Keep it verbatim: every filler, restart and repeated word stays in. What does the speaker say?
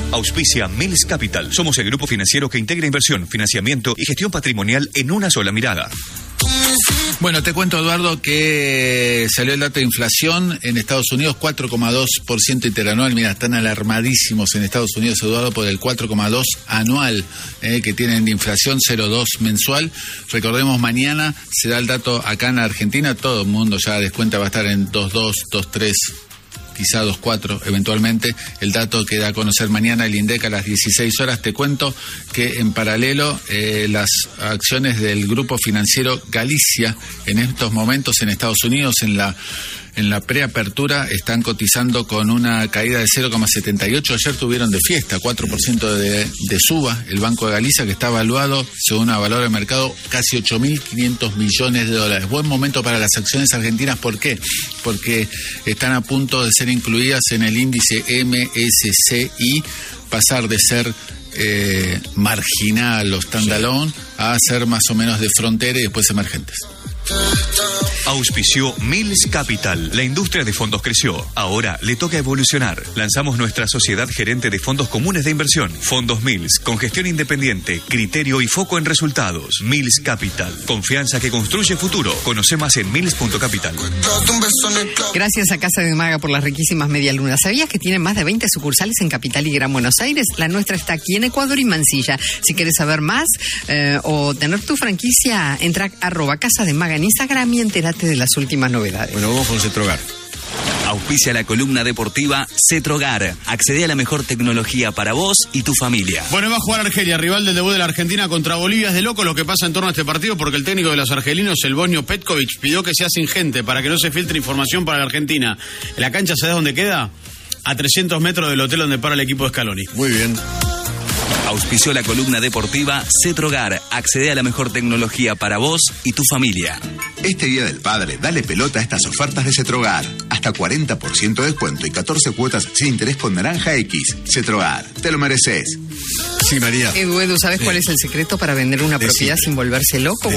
Auspicia Mills Capital. Somos el grupo financiero que integra inversión, financiamiento y gestión patrimonial en una sola mirada. Bueno, te cuento, Eduardo, que salió el dato de inflación en Estados Unidos, cuatro coma dos por ciento interanual. Mira, están alarmadísimos en Estados Unidos, Eduardo, por el cuatro coma dos anual eh, que tienen de inflación, cero coma dos mensual. Recordemos, mañana se da el dato acá en la Argentina, todo el mundo ya descuenta, va a estar en dos coma dos, dos coma tres, quizá dos coma cuatro eventualmente. El dato que da a conocer mañana el INDEC a las dieciséis horas. Te cuento que en paralelo eh, las acciones del grupo financiero Galicia en estos momentos en Estados Unidos, en la en la preapertura, están cotizando con una caída de cero coma setenta y ocho. Ayer tuvieron de fiesta, cuatro por ciento de, de suba. El Banco de Galicia, que está evaluado según a valor de mercado casi ocho mil quinientos millones de dólares. Buen momento para las acciones argentinas. ¿Por qué? Porque están a punto de ser incluidas en el índice M S C I, pasar de ser eh, marginal o standalone a ser más o menos de frontera y después emergentes. Auspició Mills Capital. La industria de fondos creció. Ahora le toca evolucionar. Lanzamos nuestra sociedad gerente de fondos comunes de inversión. Fondos Mills, con gestión independiente, criterio y foco en resultados. Mills Capital. Confianza que construye futuro. Conoce más en mills punto capital. Gracias a Casa de Maga por las riquísimas medialunas. ¿Sabías que tienen más de veinte sucursales en Capital y Gran Buenos Aires? La nuestra está aquí en Ecuador y Mansilla. Si quieres saber más eh, o tener tu franquicia, entra a arroba Casa de Maga en Instagram y entérate de las últimas novedades. Bueno, vamos con Cetrogar. Auspicia la columna deportiva Cetrogar. Accede a la mejor tecnología para vos y tu familia. Bueno, va a jugar Argelia, rival del debut de la Argentina contra Bolivia. Es de loco lo que pasa en torno a este partido, porque el técnico de los argelinos, el Bosnio Petkovic, pidió que sea sin gente para que no se filtre información para la Argentina. ¿La cancha sabés dónde queda? A trescientos metros del hotel donde para el equipo de Scaloni. Muy bien. Auspició la columna deportiva Cetrogar. Accede a la mejor tecnología para vos y tu familia. Este Día del Padre, dale pelota a estas ofertas de Cetrogar. Hasta cuarenta por ciento de descuento y catorce cuotas sin interés con Naranja X. Cetrogar, te lo mereces. Sí, María. Edu, Edu, ¿sabes sí. cuál es el secreto para vender una Decime. propiedad sin volverse loco?